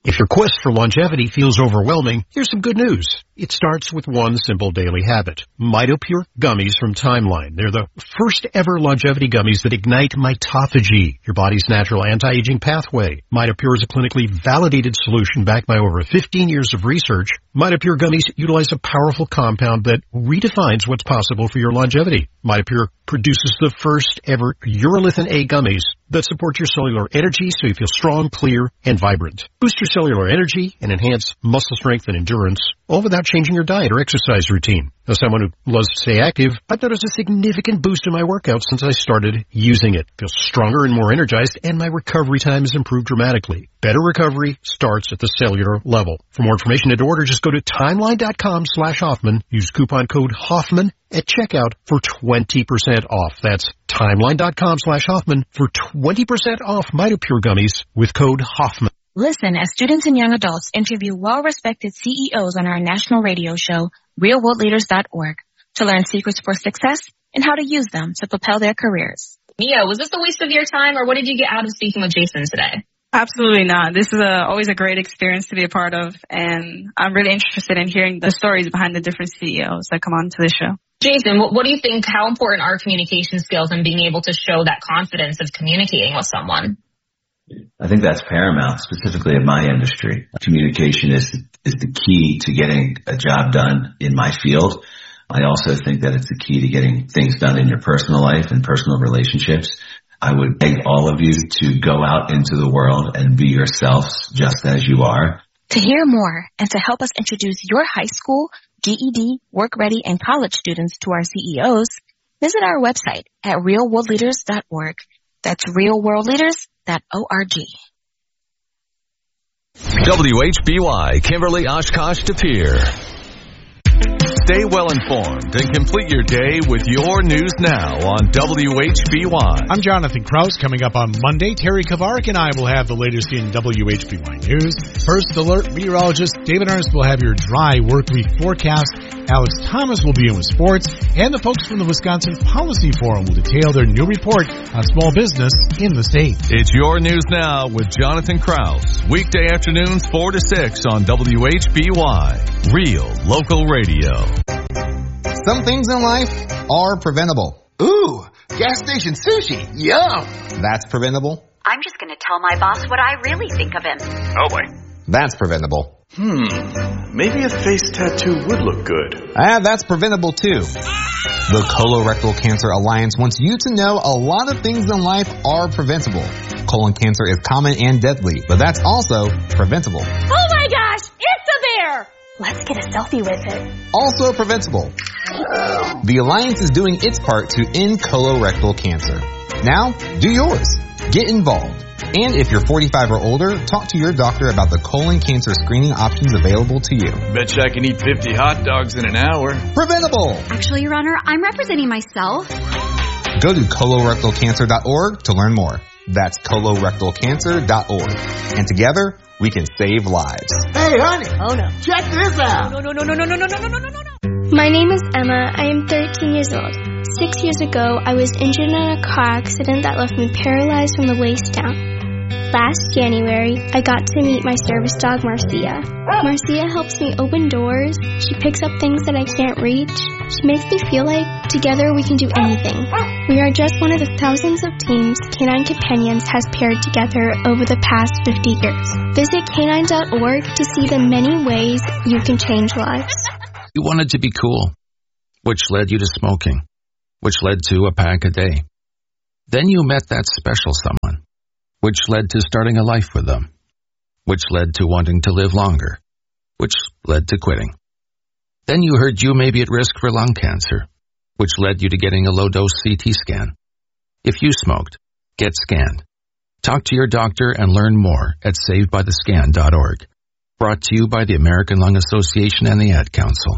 If your quest for longevity feels overwhelming, here's some good news. It starts with one simple daily habit. MitoPure gummies from Timeline. They're the first ever longevity gummies that ignite mitophagy, your body's natural anti-aging pathway. MitoPure is a clinically validated solution backed by over 15 years of research. MitoPure gummies utilize a powerful compound that redefines what's possible for your longevity. MitoPure produces the first ever urolithin A gummies that support your cellular energy so you feel strong, clear, and vibrant. Boost your cellular energy and enhance muscle strength and endurance, all without changing your diet or exercise routine. As someone who loves to stay active, I've noticed a significant boost in my workouts since I started using it. I feel stronger and more energized, and my recovery time has improved dramatically. Better recovery starts at the cellular level. For more information and to order, just go to timeline.com/Hoffman. Use coupon code Hoffman at checkout for 20% off. That's timeline.com/Hoffman for 20% off MitoPure gummies with code Hoffman. Listen as students and young adults interview well-respected CEOs on our national radio show, realworldleaders.org, to learn secrets for success and how to use them to propel their careers. Mia, was this a waste of your time, or what did you get out of speaking with Jason today? Absolutely not. This is always a great experience to be a part of, and I'm really interested in hearing the stories behind the different CEOs that come on to the show. Jason, what do you think, how important are communication skills and being able to show that confidence of communicating with someone? I think that's paramount, specifically in my industry. Communication is the key to getting a job done in my field. I also think that it's the key to getting things done in your personal life and personal relationships. I would beg all of you to go out into the world and be yourselves just as you are. To hear more and to help us introduce your high school, GED, work-ready, and college students to our CEOs, visit our website at realworldleaders.org. That's realworldleaders.org. WHBY, Kimberly, Oshkosh, De Pere. Stay well informed and complete your day with your news now on WHBY. I'm Jonathan Krause. Coming up on Monday, Terry Kavarik and I will have the latest in WHBY news. First Alert meteorologist David Ernst will have your dry work week forecast. Alex Thomas will be in with sports, and the folks from the Wisconsin Policy Forum will detail their new report on small business in the state. It's your news now with Jonathan Krause. Weekday afternoons 4 to 6 on WHBY. Real local radio. Some things in life are preventable. Ooh, gas station sushi. Yum. That's preventable. I'm just going to tell my boss what I really think of him. Oh, boy. That's preventable. Maybe a face tattoo would look good. That's preventable too. The Colorectal Cancer Alliance wants you to know a lot of things in life are preventable. Colon cancer is common and deadly, but that's also preventable. Oh my gosh, it's a bear! Let's get a selfie with it. Also preventable. The Alliance is doing its part to end colorectal cancer. Now, do yours. Get involved. And if you're 45 or older, talk to your doctor about the colon cancer screening options available to you. Betcha I can eat 50 hot dogs in an hour. Preventable! Actually, Your Honor, I'm representing myself. Go to colorectalcancer.org to learn more. That's colorectalcancer.org. And together, we can save lives. Hey, honey. Oh, no. Check this out. No. My name is Emma. I am 13 years old. 6 years ago, I was injured in a car accident that left me paralyzed from the waist down. Last January, I got to meet my service dog, Marcia. Marcia helps me open doors. She picks up things that I can't reach. She makes me feel like together we can do anything. We are just one of the thousands of teams Canine Companions has paired together over the past 50 years. Visit canine.org to see the many ways you can change lives. You wanted to be cool, which led you to smoking, which led to a pack a day. Then you met that special someone, which led to starting a life with them, which led to wanting to live longer, which led to quitting. Then you heard you may be at risk for lung cancer, which led you to getting a low-dose CT scan. If you smoked, get scanned. Talk to your doctor and learn more at savedbythescan.org. Brought to you by the American Lung Association and the Ad Council.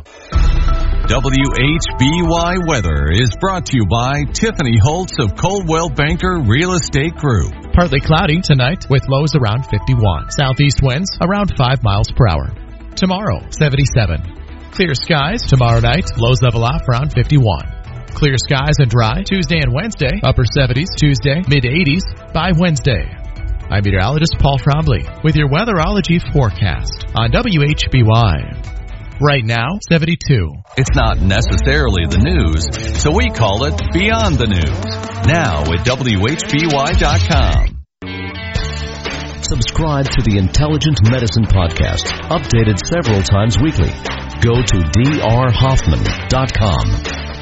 WHBY Weather is brought to you by Tiffany Holtz of Coldwell Banker Real Estate Group. Partly cloudy tonight with lows around 51. Southeast winds around 5 miles per hour. Tomorrow, 77. Clear skies tomorrow night. Lows level off around 51. Clear skies and dry Tuesday and Wednesday. Upper 70s Tuesday, mid 80s by Wednesday. I'm meteorologist Paul Frombly with your weatherology forecast on WHBY. Right now, 72. It's not necessarily the news, so we call it Beyond the News. Now at WHBY.com. Subscribe to the Intelligent Medicine Podcast, updated several times weekly. Go to drhoffman.com.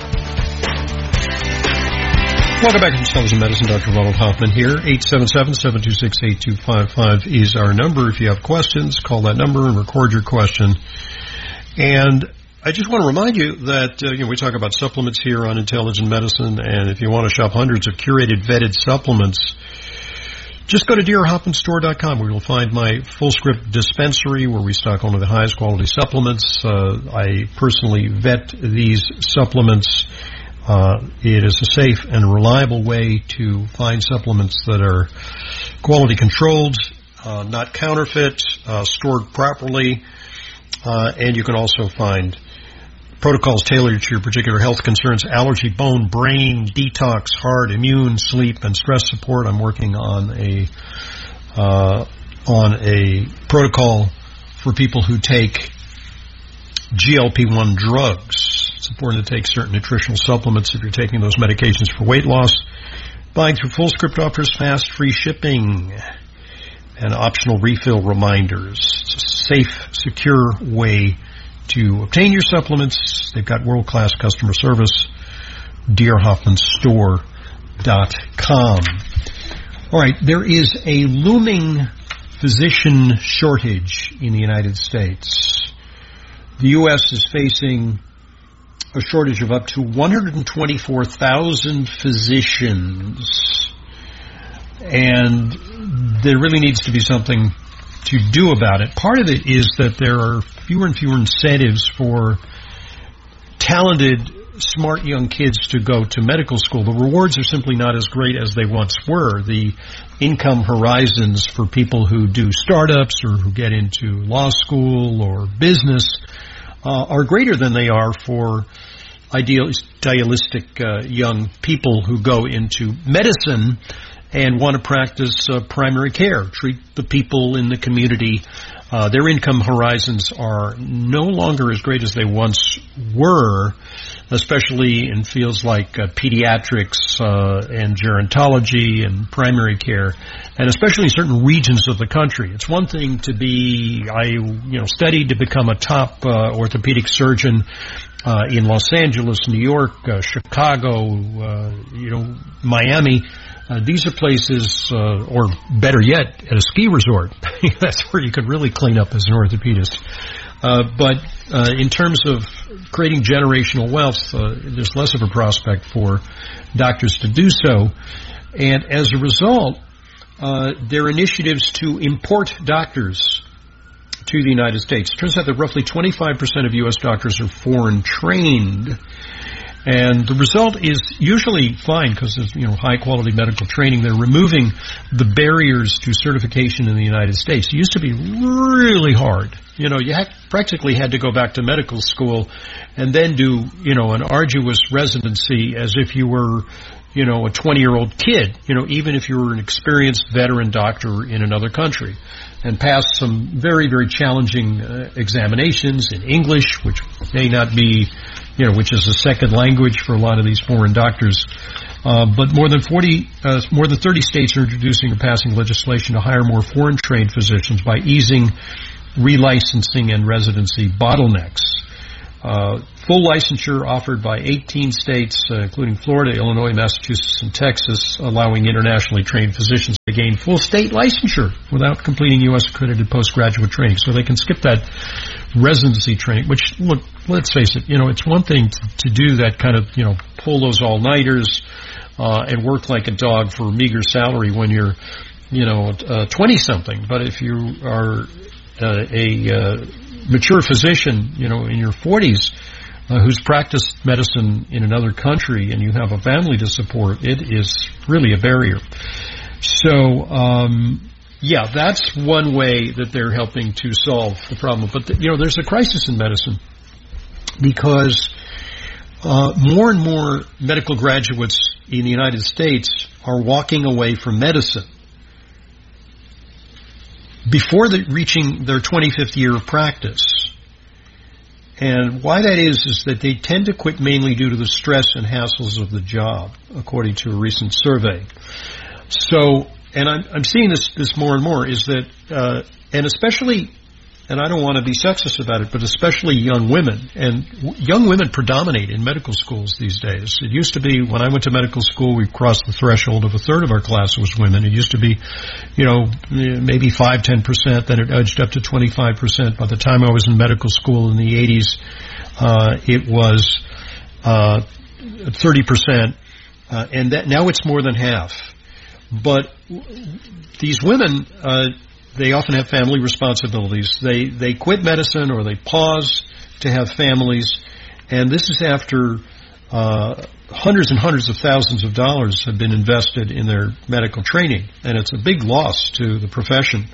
Welcome back to Intelligent Medicine. Dr. Ronald Hoffman here. 877-726-8255 is our number. If you have questions, call that number and record your question. And I just want to remind you that we talk about supplements here on Intelligent Medicine, and if you want to shop hundreds of curated, vetted supplements, just go to drhoffmanstore.com, where you'll find my full script dispensary where we stock only the highest quality supplements. I personally vet these supplements. It is a safe and reliable way to find supplements that are quality controlled, not counterfeit, stored properly, and you can also find protocols tailored to your particular health concerns: allergy, bone, brain, detox, heart, immune, sleep, and stress support. I'm working on a protocol for people who take GLP-1 drugs. It's important to take certain nutritional supplements if you're taking those medications for weight loss. Buying through Full Script offers fast, free shipping and optional refill reminders. It's a safe, secure way to obtain your supplements. They've got world-class customer service. drhoffmanstore.com. All right, there is a looming physician shortage in the United States. The U.S. is facing a shortage of up to 124,000 physicians, and there really needs to be something to do about it. Part of it is that there are fewer and fewer incentives for talented, smart young kids to go to medical school. The rewards are simply not as great as they once were. The income horizons for people who do startups or who get into law school or business are greater than they are for idealistic young people who go into medicine and want to practice primary care, treat the people in the community. Their income horizons are no longer as great as they once were, especially in fields like pediatrics and gerontology and primary care, and especially in certain regions of the country. It's one thing to be, studied to become a top orthopedic surgeon in Los Angeles, New York, Chicago, Miami. These are places, or better yet, at a ski resort. That's where you could really clean up as an orthopedist. But in terms of creating generational wealth, there's less of a prospect for doctors to do so. And as a result, there are initiatives to import doctors to the United States. It turns out that roughly 25% of U.S. doctors are foreign trained. And the result is usually fine because there's, high quality medical training. They're removing the barriers to certification in the United States. It used to be really hard. You practically had to go back to medical school and then do, an arduous residency as if you were, a 20-year-old kid, even if you were an experienced veteran doctor in another country, and pass some very, very challenging examinations in English, which may not be, which is a second language for a lot of these foreign doctors. But more than 30 states are introducing or passing legislation to hire more foreign-trained physicians by easing relicensing and residency bottlenecks. Full licensure offered by 18 states, including Florida, Illinois, Massachusetts, and Texas, allowing internationally trained physicians to gain full state licensure without completing U.S. accredited postgraduate training. So they can skip that residency training, which, look, let's face it, it's one thing to do that kind of, pull those all-nighters and work like a dog for a meager salary when you're, 20-something. But if you are a mature physician, in your 40s, who's practiced medicine in another country and you have a family to support, it is really a barrier. So, that's one way that they're helping to solve the problem. But, there's a crisis in medicine because more and more medical graduates in the United States are walking away from medicine. before reaching their 25th year of practice. And why that is that they tend to quit mainly due to the stress and hassles of the job, according to a recent survey. So, and I'm seeing this more and more, is that, and especially, and I don't want to be sexist about it, but especially young women. And young women predominate in medical schools these days. It used to be, when I went to medical school, we crossed the threshold of a third of our class was women. It used to be, maybe 5-10%, then it edged up to 25%. By the time I was in medical school in the 80s, it was 30%, and that now it's more than half. But these women, they often have family responsibilities. They quit medicine or they pause to have families, and this is after hundreds and hundreds of thousands of dollars have been invested in their medical training, and it's a big loss to the profession.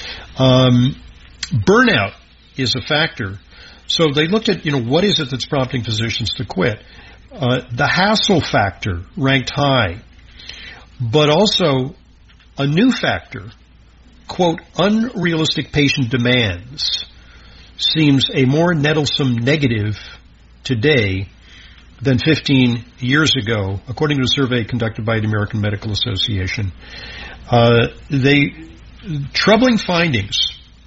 Burnout is a factor. So they looked at, what is it that's prompting physicians to quit? The hassle factor ranked high, but also a new factor, quote, unrealistic patient demands, seems a more nettlesome negative today than 15 years ago, according to a survey conducted by the American Medical Association. Troubling findings.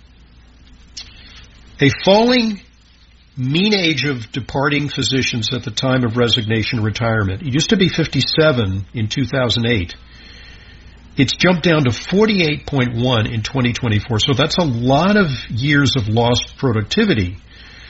A falling mean age of departing physicians at the time of resignation or retirement. It used to be 57 in 2008. It's jumped down to 48.1 in 2024. So that's a lot of years of lost productivity.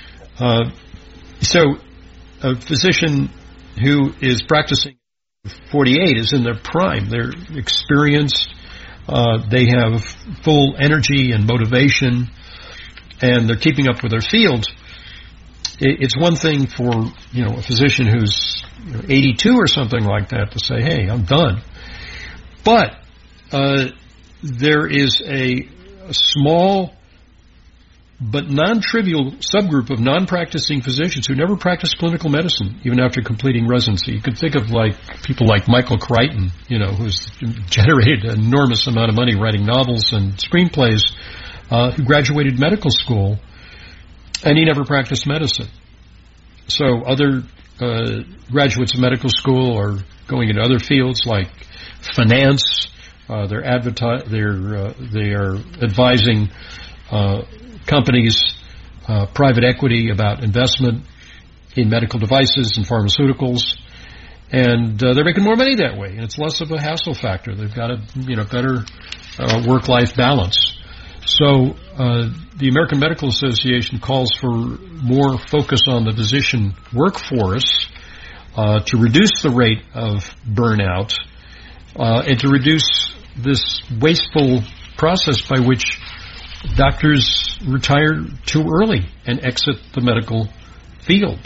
So a physician who is practicing 48 is in their prime. They're experienced. They have full energy and motivation, and they're keeping up with their field. It's one thing for, a physician who's 82 or something like that to say, hey, I'm done. But there is a small but non-trivial subgroup of non-practicing physicians who never practiced clinical medicine, even after completing residency. You could think of people like Michael Crichton, who's generated an enormous amount of money writing novels and screenplays, who graduated medical school, and he never practiced medicine. So other graduates of medical school are going into other fields like finance. They are advising companies, private equity, about investment in medical devices and pharmaceuticals, and they're making more money that way. And it's less of a hassle factor. They've got a better work-life balance. So the American Medical Association calls for more focus on the physician workforce to reduce the rate of burnout and to reduce this wasteful process by which doctors retire too early and exit the medical field.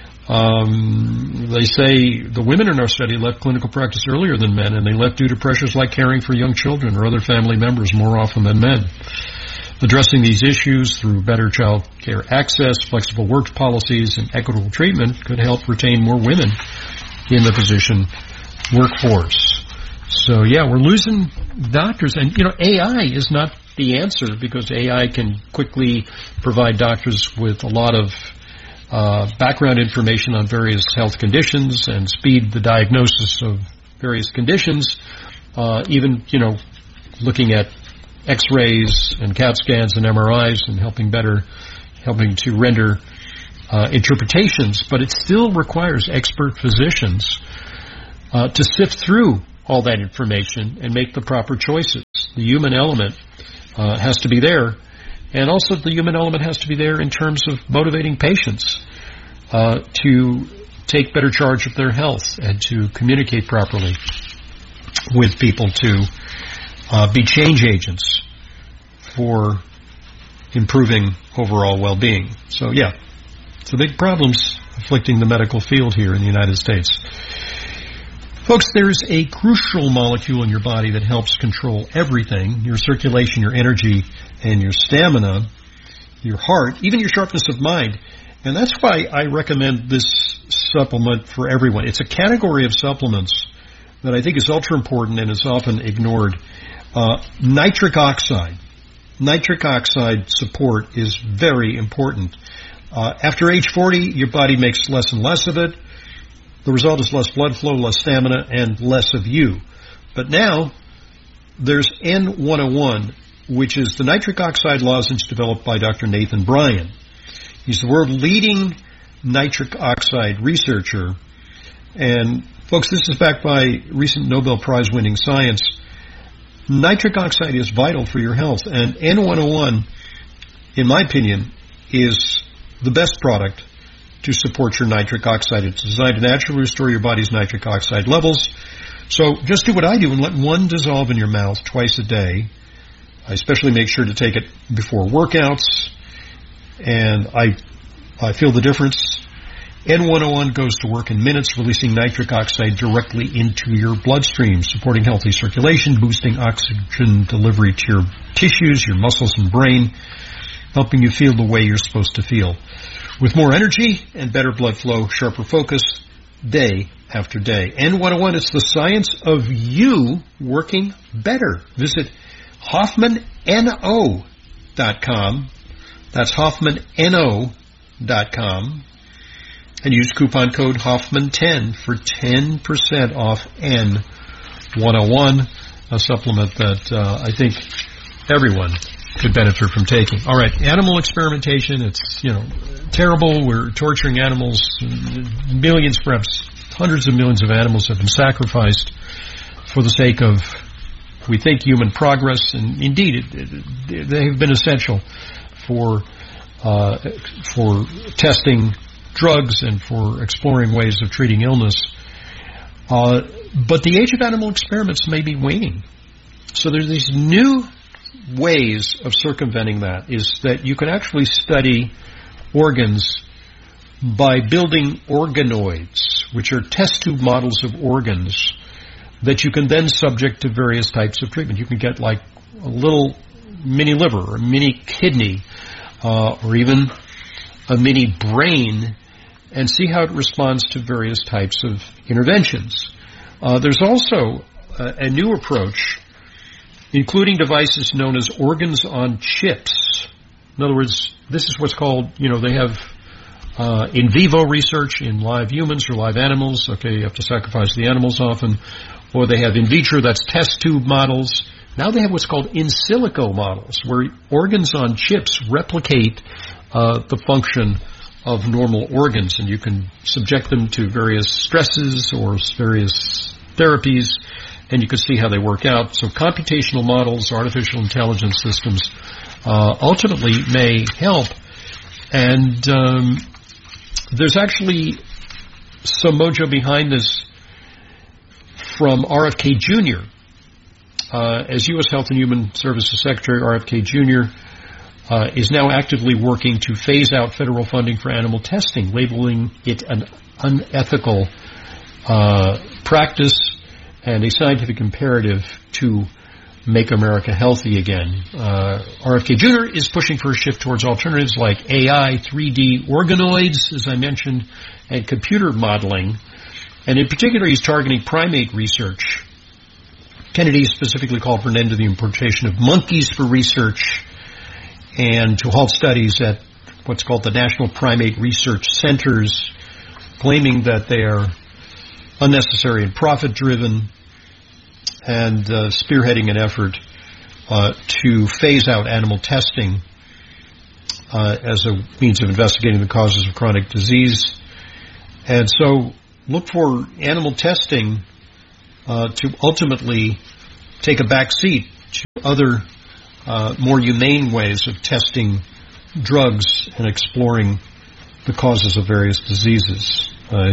They say the women in our study left clinical practice earlier than men, and they left due to pressures like caring for young children or other family members more often than men. Addressing these issues through better child care access, flexible work policies, and equitable treatment could help retain more women in the physician workforce. So, we're losing doctors. And, AI is not the answer, because AI can quickly provide doctors with a lot of background information on various health conditions and speed the diagnosis of various conditions, even, looking at X-rays and CAT scans and MRIs and helping to render interpretations. But it still requires expert physicians to sift through all that information and make the proper choices. The human element has to be there, and also the human element has to be there in terms of motivating patients to take better charge of their health and to communicate properly with people, to be change agents for improving overall well-being. So, it's a big problems afflicting the medical field here in the United States. Folks, there's a crucial molecule in your body that helps control everything: your circulation, your energy, and your stamina, your heart, even your sharpness of mind. And that's why I recommend this supplement for everyone. It's a category of supplements that I think is ultra important and is often ignored. Nitric oxide. nitric oxide support is very important. After age 40, your body makes less and less of it. The result is less blood flow, less stamina, and less of you. But now, there's N101, which is the nitric oxide lozenge developed by Dr. Nathan Bryan. He's the world leading nitric oxide researcher. And folks, this is backed by recent Nobel Prize winning science. Nitric oxide is vital for your health. And N101, in my opinion, is the best product to support your nitric oxide. It's designed to naturally restore your body's nitric oxide levels. So just do what I do and let one dissolve in your mouth twice a day. I especially make sure to take it before workouts, and I feel the difference. N101 goes to work in minutes, releasing nitric oxide directly into your bloodstream, supporting healthy circulation, boosting oxygen delivery to your tissues, your muscles and brain, helping you feel the way you're supposed to feel. With more energy and better blood flow, sharper focus, day after day. N101, it's the science of you working better. Visit HoffmanNO.com. That's HoffmanNO.com. And use coupon code Hoffman10 for 10% off N101, a supplement that I think everyone could benefit from taking. All right, animal experimentation, it's, terrible. We're torturing animals. Millions, perhaps hundreds of millions of animals have been sacrificed for the sake of, we think, human progress. And indeed, they have been essential for testing drugs and for exploring ways of treating illness. But the age of animal experiments may be waning. So there's these new ways of circumventing that, is that you can actually study organs by building organoids, which are test tube models of organs that you can then subject to various types of treatment. You can get like a little mini liver or a mini kidney or even a mini brain and see how it responds to various types of interventions. There's also a new approach, including devices known as organs on chips. In other words, this is what's called, they have in vivo research in live humans or live animals. Okay, you have to sacrifice the animals often. Or they have in vitro, that's test tube models. Now they have what's called in silico models, where organs on chips replicate the function of normal organs, and you can subject them to various stresses or various therapies, and you can see how they work out. So computational models, artificial intelligence systems, ultimately may help. And there's actually some mojo behind this from RFK Jr. As U.S. Health and Human Services Secretary, RFK Jr. Is now actively working to phase out federal funding for animal testing, labeling it an unethical practice and a scientific imperative to make America healthy again. RFK Jr. is pushing for a shift towards alternatives like AI, 3D organoids, as I mentioned, and computer modeling. And in particular, he's targeting primate research. Kennedy specifically called for an end to the importation of monkeys for research and to halt studies at what's called the National Primate Research Centers, claiming that they are unnecessary and profit-driven, and spearheading an effort to phase out animal testing as a means of investigating the causes of chronic disease. And so look for animal testing to ultimately take a back seat to other more humane ways of testing drugs and exploring the causes of various diseases.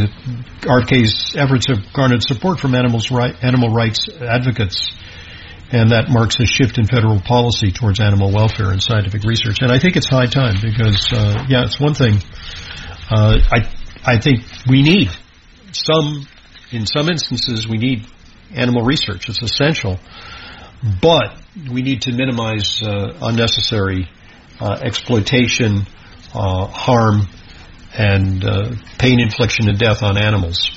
RFK's efforts have garnered support from animal rights advocates, and that marks a shift in federal policy towards animal welfare and scientific research. And I think it's high time because, it's one thing. I think we need in some instances, we need animal research. It's essential. But we need to minimize unnecessary exploitation, harm, and pain, infliction, and death on animals.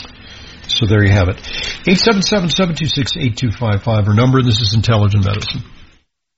So there you have it. 877-726-8255, our number, and this is Intelligent Medicine.